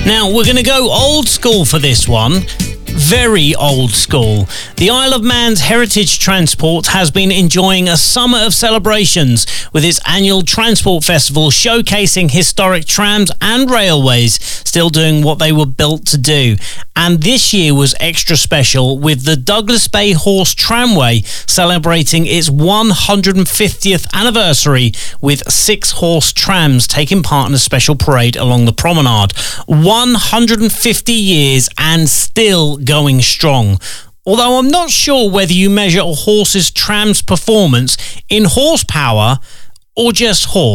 Now, we're going to go old school for this one. Very old school. The Isle of Man's Heritage Transport has been enjoying a summer of celebrations with its annual transport festival showcasing historic trams and railways still doing what they were built to do. And this year was extra special with the Douglas Bay Horse Tramway celebrating its 150th anniversary with 6 horse trams taking part in a special parade along the promenade. 150 years and still going strong. Although I'm not sure whether you measure a horse's tram's performance in horsepower or just horse.